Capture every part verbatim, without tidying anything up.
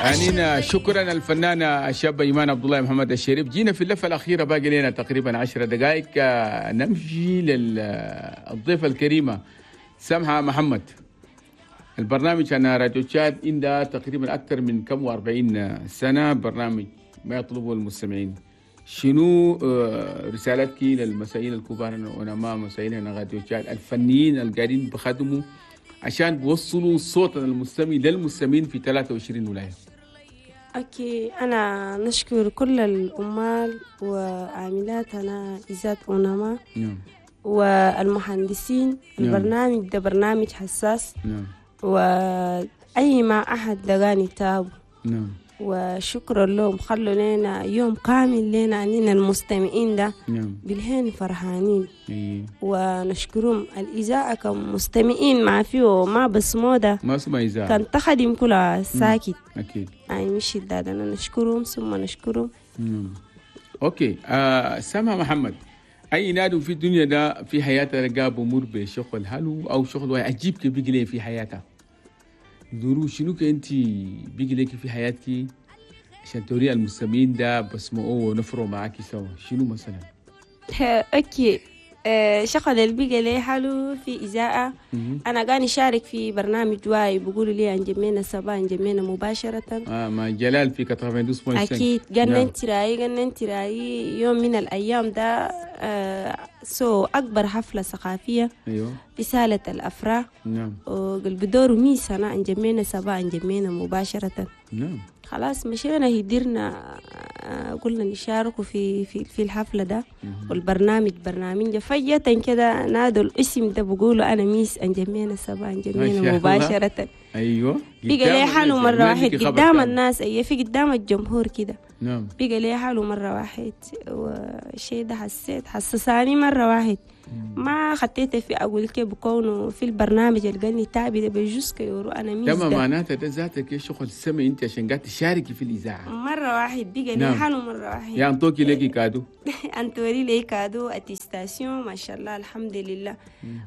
أنينا شكرا الفنانة الشابة إيمان عبد الله محمد الشريف. جينا في اللفة الأخيرة، باقي لنا تقريبا عشر دقائق نمشي للضيفة الكريمة سمحة محمد. البرنامج أنا راديو تشاد عندها تقريبا أكثر من كم وأربعين سنة، برنامج ما يطلبه المستمعين. شنو رسالتك للمسائل الكبار والعلماء مسائلنا راديو تشاد الفنيين القاعدين بخدموا عشان بوصلوا صوت المستمع للمستمعين في ثلاثة وعشرين ولاية؟ أوكي، أنا نشكر كل العمال وعاملاتنا إذاعة أوناما نعم. والمهندسين. نعم. البرنامج ده برنامج حساس. نعم. وأي ما أحد لقاني تاب. نعم. وشكرا لهم، خلوا لنا يوم كامل لنا أننا المستمعين ده. نعم. بالهين فرحانين. إيه. ونشكرهم الإذاعة كمستمعين ما فيه ما بس مودا ما اسمها إذاعة، كان تخدم كلها ساكت. أكيد. أي مش ده أنا نشكرهم ثم نشكرهم. مم. أوكي. آه سامة محمد، أي نادي في الدنيا ده في حياتها لقى بمر بشغل حلو أو شغل عجيب كيف بيجي لي في حياتها؟ دورو شنو كأنت بيجي لك في حياتك عشان توري المستمعين ده بسمعوه ونفروا معاكي سوا؟ شنو مثلا؟ أوكي. أه شغل البيجي لي حلو في إذاعة. أنا قاني شارك في برنامج واي بيقولوا لي أنجمينا سبا أنجمينا مباشرة. آه مع جلال في كترفين أكيد. قلنا راي قلنا راي يوم من الأيام ده أه سو أكبر حفلة ثقافية. أيوه. رسالة الأفراح. نعم. وقل بدوروا مي سنة أنجمينا سبا أنجمينا مباشرة. نعم. خلاص مشينا هديرنا قلنا نشاركوا في في في الحفلة ده. والبرنامج برنامج فجأة كده نادوا الاسم ده بقولوا أنا ميس أنجمينا سبا أنجمينا مباشرة. أيوه. بقى لي حاله مرة واحد قدام الناس، أيه في قدام الجمهور كده. نعم. بقى لي حاله مرة واحد، والشيء ده حسيت حسساني مرة واحد. ما خطيت في أقول كيف بكونه في البرنامج اللي قالني تابي ده بيجوز كيورو أنا ميز ده. ده معناتها ده ذاتك شغل سمي أنت عشان قاعد تشاركي في الإذاعة مرة واحد. بقى نعم. لي حاله مرة واحد. يا أنطوكي لقي كادو أنتوري لي كادو أتستاسيون ما شاء الله الحمد لله.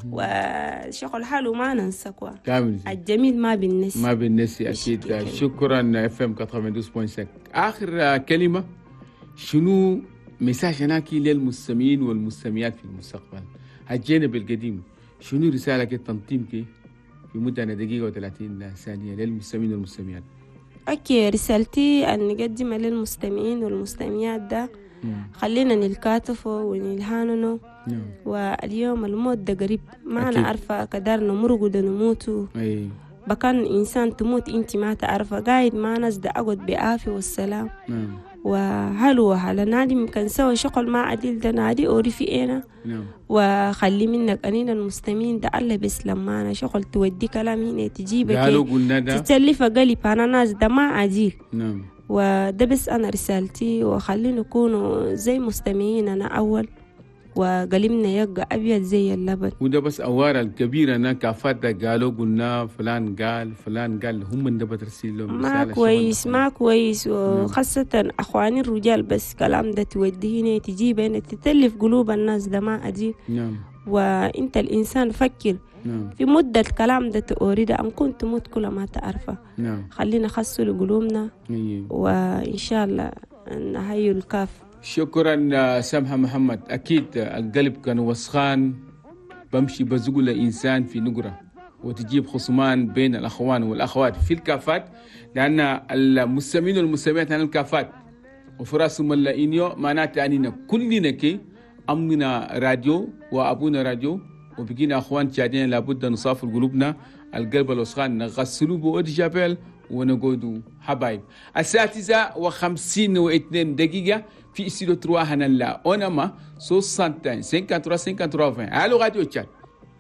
وشغل حاله ما ننسكوا كامل. الجميل ما بالنسي ما بالنسي أكيد. شكرا اف ام ثمانية وثمانين فاصلة ستة. آخر كلمة، شنو مساج هناكي للمستمعين والمستمعات في المستقبل الجانب القديم؟ شنو رسالة تنظيمك في مدة دقيقة وثلاثين ثانية للمستمعين والمستمعات؟ أوكي، رسالتي أن نقدمها للمستمعين والمستمعات ده مم. خلينا نلكاتفوا ونلهاننوا. مم. واليوم الموت ده قريب ما أنا عارفة قدر نمرق ده نموتوا. أي. بكان إنسان تموت إنت ما تعرفه قاعد مع ناس ده أقعد بعافية والسلام. مم. وهلو هلا نادي ممكن سوى شغل ما عديل ده نادي أوري في إينا. نعم. وخلي منك أنين المستمعين ده الله بس لما أنا شغل تودي كلام هنا تجيبك تتلف قلب أنا ناس ده ما عديل. نعم. وده بس أنا رسالتي، وخلي نكونوا زي مستمعين أنا أول وقلمنا يقى أبيض زي اللبن. وده بس أوارا الكبيرة أنا كافات قالوا قلنا فلان قال فلان قال هم من ده بترسل لهم ما كويس ما كويس. وخاصة أخواني الرجال بس كلام ده توديه هنا تجيب هنا تتلف قلوب الناس ده ما أجيب. نعم. وإنت الإنسان فكر. نعم. في مدة الكلام ده تأريد أن كنت تموت كل ما تعرفه. نعم. خلينا خسر قلوبنا. أيه. وإن شاء الله نهي الكاف. شكرا سمحة محمد. أكيد القلب كان وسخان بمشي بزقل إنسان في نقرة وتجيب خصمان بين الأخوان والأخوات في الكافات، لأن المستمعين والمستمعات عن الكافات وفراس ملايينيو معناتها أننا كلنا كي أمنا راديو وأبونا راديو وبقينا أخوان شادين لابد نصافر قلوبنا القلب الوسخان نغسلوه بودي جابل ونقودوا حبايب. الساعة وخمسين واثنين دقيقة في استوديو تروا هنلا أوناما سوسانتين سينكان تروا سينكان تروا فين. ألو راديو تشات.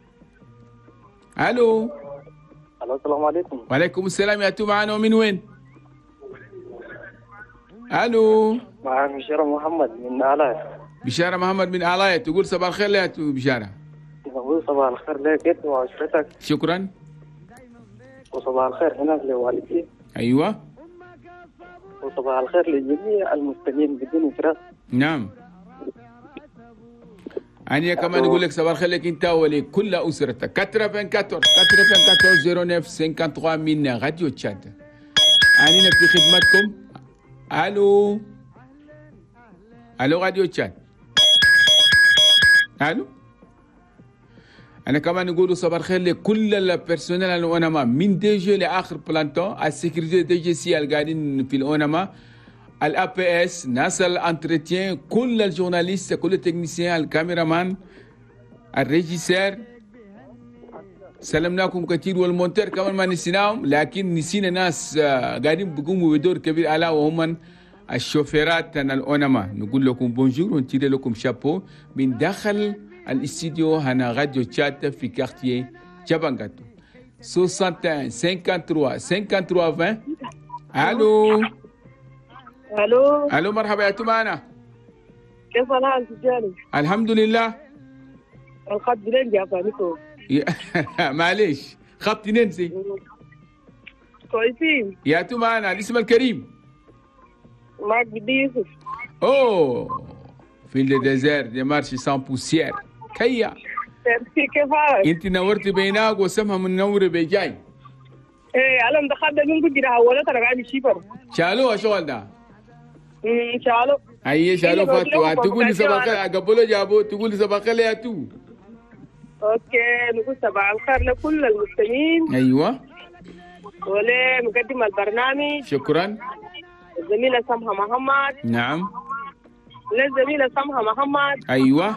ألو. ألو السلام عليكم. وعليكم السلام. يا تو معنا ومن وين؟ ألو. معك بشارة محمد من آلاية. بشارة محمد من آلاية، تقول صباح الخير يا بشارة. تقول صباح الخير لك وعشرتك. شكرا. وصباح الخير هناك لوالدي. أيوة. وصباح الخير لجميع المستمعين بدون إفراط. نعم. أنا كمان أقول لك صباح الخير لك أنت ولكل أسرتك. أربعة وأربعين أربعة وأربعين أربعة وأربعين صفر تسعة من راديو تشاد. أنينا في خدمتكم. ألو ألو راديو تشاد. ألو أنا كمان نقول صباح الخير لكل البرسونيل الأونما من دي جي لآخر بلانتون السكرتير دي جي سي القاعدين في الأونما الأ بي إس ناس الانترتيان كل الجورناليست كل التكنيسيان الكاميرامان الريجيسير سلمناكم كثير والمونتير كمان ما نسيناهم لكن نسينا ناس قاعدين بيقوموا بدور كبير ألا وهم الشوفيرات الأونما. نقول لكم بونجور ونتير لكم شابو من داخل الاستديو هنا راديو تشات في كارتيه جابانغاتو واحد وستين خمسة وخمسين خمسة وثلاثين. الو الو الو مرحبا يا تمانا، كيف الحال تجاني؟ الحمد لله. الخط بلين جابانيكو؟ معلش خط ننسي. كويسين يا تمانا الاسم الكريم معك بدي يوسف. اوه في الديزير دي مارشي سان بوسيير كيا كيف حالك؟ انت نورتي بيناك وسمها من نور بيجاي. ايه علم دخلت من كنت هولت انا قاعد الشيفر شالوها شغل ده. امم شالو اي شالو فاتوا تقول لي صباح قبله جابوا تقول لي صباح يا تو. اوكي نقول صباح الخير لكل المستمعين. ايوه ولمقدم البرنامج شكرا الزميلة سمحة محمد. نعم للزميلة سمحة محمد. ايوه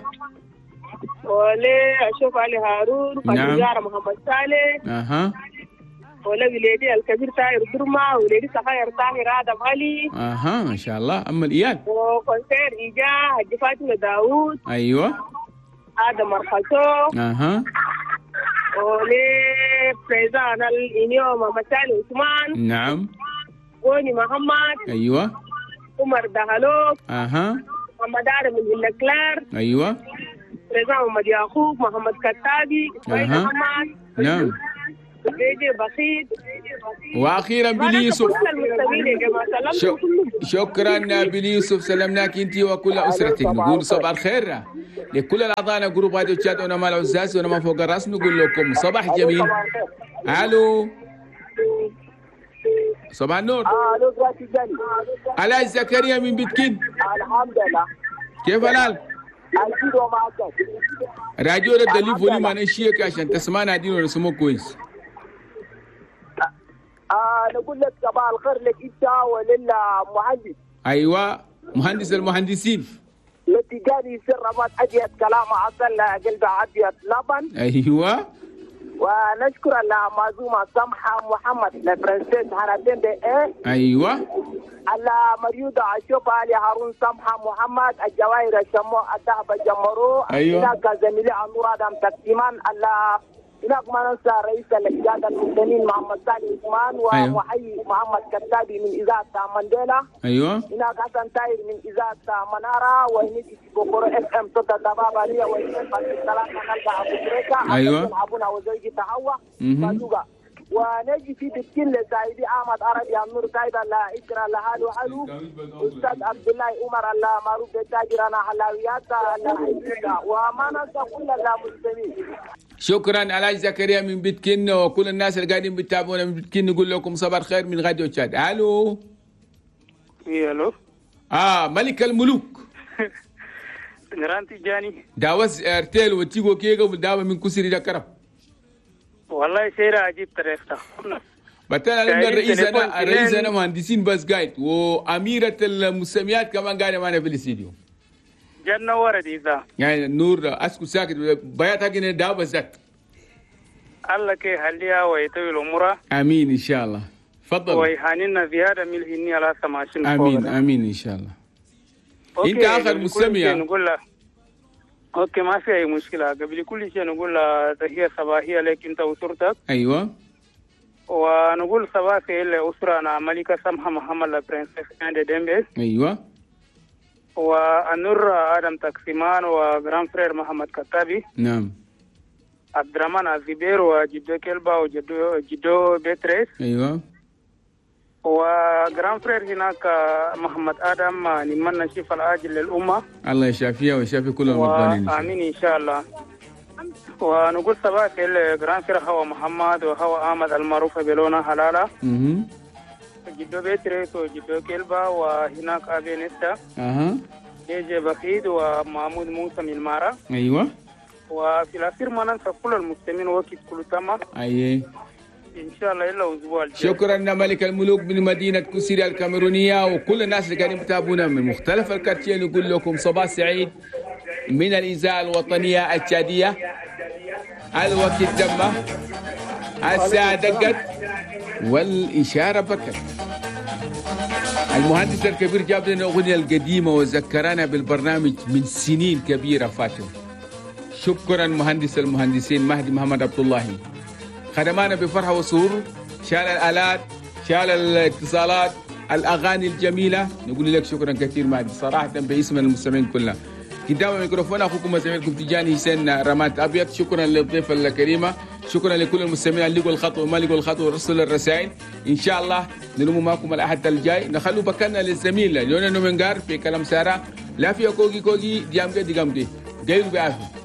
ولأشوف علي هارون. نعم وزارة محمد صالح. اها ولوليدي الكبير طاهر درما وليدي صغير طاهر آدم علي. اها ما شاء الله. اما الاياد وكونسير إيجا حج فاطمة داوود. ايوه آدم مرخصو. اها ولي بريزان الإنيو محمد سالم عثمان. نعم غوني محمد. ايوه عمر دهلوك. اها محمد عارف من هلكلار. ايوه بريزان محمد يعقوب محمد كتابي. اها محمد. نعم بيجي بسيط. واخيرا بلي يوسف. كل المستمعين يا جماعه شو شكرا بلي يوسف، سلمناك انت وكل اسرتك. نقول صباح الخير لكل الاعضاء جروب راديو تشات ونما العزاز ونما فوق الراس. نقول لكم صباح جميل. الو صباح النور. الو زكي جاني. علاء زكريا من بتكين. الحمد لله. كيف الحال؟ اكيد ومعك. راديو الدليل فولي ما نشيك عشان تسمعنا دين ونسموه كويس. آه نقول لك صباح الخير لك انت وللمهندس. ايوه مهندس المهندسين. لتجاني سر ما اجيت كلام عسل قلب عديت لبن. ايوه ونشكر المعزومة سمحة محمد لفرنسيس هنتين دي ايه. ايوه على مريوضة اشوف علي هارون سمحة محمد الجواهر الشمو الذهب الجمرو. ايوه هناك زميلي النور ادم تقسيمان على هناك ما ننسى رئيس اللجنة المسلمين محمد سالم عثمان ومحيي محمد كتابي من إذاعة مانديلا. ايوه هناك حسن تاير من إذاعة منارة وهناك بوكورو اف ام توتا دبابة ليا وهناك السلام نلقى أبو تريكا. ايوه أبونا وزوجي تحوى فاتوغا. ونجي في بكين لسايدي أحمد عربي النور كايدا لا إكرا لا حلو حلو. أستاذ عبد الله عمر الله معروف بالتاجر أنا حلاويات لا حيثيكا. وما ننسى كل المسلمين. شكرا على زكريا من بتكين وكل الناس اللي قاعدين بيتابعونا من بتكين. نقول لكم صباح الخير من راديو تشاد. الو الو اه ملك الملوك. نيران تجاني داوس ارتيل وتيجو كيغا وداوا من كسري دكرم. والله سيرة عجيب تريفتا. بتانا لنا الرئيس انا الرئيس انا مهندسين بس قايد واميره المسميات كمان قاعده معنا في الاستديو. جنة ورد إذا يعني نور اسكو ساكت بيات حقنا دابا زك. الله كي هليا ويطوي الأمور. امين ان شاء الله. تفضل. ويهانينا زيادة من الهنية على سماشين. امين امين ان شاء الله. انت اخر مستمع. نقول له اوكي ما في اي مشكله. قبل كل شيء نقول له تحيه صباحيه لك انت واسرتك. ايوه ونقول صباح لأسرة ملكة سمحة محمد لبرنسيس كاندي ديمبي. ايوه والنور آدم تقسيمان وجران فرير محمد كتابي. نعم عبد الرحمن الزبير وجدو كلبا وجدو جدو بيتريس. ايوه وجران فرير هناك محمد آدم نمنا شفاء العاجل للأمة. الله يشافيها ويشافي كل المرضى. آمين إن شاء الله. ونقول صباح الجران فرير هو محمد وهو أحمد المعروف بلونا حلالة. اها جدو بيتريس وجدو كيلبا وهناك أبي نستا أها يجي بخيد ومحمود موسى من المارا. أيوة. وفي الأخير ما ننسى كل المستمعين وقت كل تمام. أيه. إن شاء الله إلا أسبوع الجاي. شكرا ملك الملوك من مدينة كسيري الكاميرونية وكل الناس اللي قاعدين يتابعونا من مختلف الكارتيه. نقول لكم صباح سعيد من الإذاعة الوطنية التشادية. الوقت تم، الساعة دقت والإشارة بكت. المهندس الكبير جاب لنا أغنية القديمة وذكرنا بالبرنامج من سنين كبيرة فاتوا. شكرا مهندس المهندسين مهدي محمد عبد الله، خدمانا بفرحة وسرور، شال الآلات، شال الاتصالات، الأغاني الجميلة. نقول لك شكرا كثير مهدي صراحة باسم المستمعين كلنا. قدام الميكروفون أخوكم مستمعينكم تجاني حسين رمات أبيض. شكرا للضيفة الكريمة، شكرا لكل المستمعين اللي لقوا الخط وما لقوا الخط ورسلوا الرسائل. إن شاء الله نلوم معكم الأحد الجاي. نخلوا بكنا للزميل ليونا نومنغار في كلام سارة. لا في كوكي كوكي ديامكي ديامكي جايلوا بعافية.